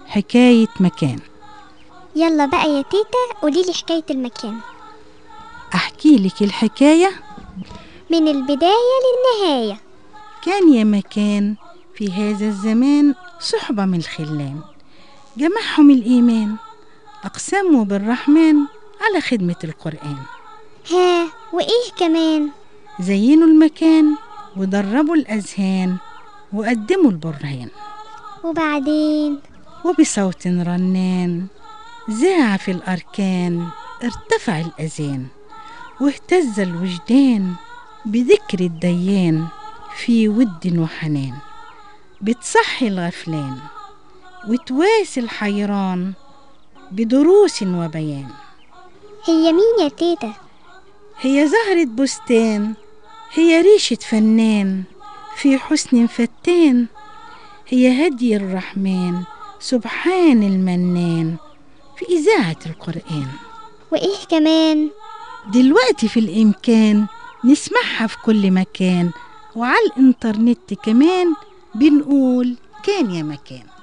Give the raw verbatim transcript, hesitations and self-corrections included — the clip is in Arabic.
حكاية مكان. يلا بقى يا تيتا قوليلي حكاية المكان. أحكي لك الحكاية من البداية للنهاية. كان يا مكان في هذا الزمان صحبة من الخلان، جمعهم الإيمان، أقسموا بالرحمن على خدمة القرآن. ها وإيه كمان؟ زينوا المكان ودربوا الأذهان وقدموا البرهان. وبعدين وبصوت رنان ذاع في الأركان ارتفع الأذان، واهتز الوجدان بذكر الديان في ود وحنان. بتصحي الغفلان وتواسي الحيران بدروس وبيان. هي مين يا تيتا؟ هي زهرة بستان، هي ريشة فنان في حسن فتان، هي هدي الرحمن سبحان المنان في إذاعة القرآن. وإيه كمان؟ دلوقتي في الإمكان نسمعها في كل مكان، وعلى الإنترنت كمان بنقول كان يا مكان.